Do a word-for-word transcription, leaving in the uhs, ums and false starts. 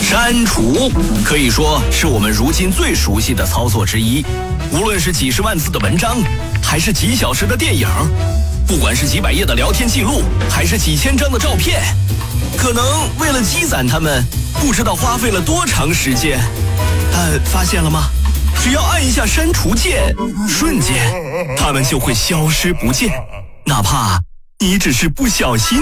删除可以说是我们如今最熟悉的操作之一。无论是几十万字的文章，还是几小时的电影，不管是几百页的聊天记录，还是几千张的照片，可能为了积攒它们，不知道花费了多长时间。但发现了吗？只要按一下删除键，瞬间它们就会消失不见，哪怕你只是不小心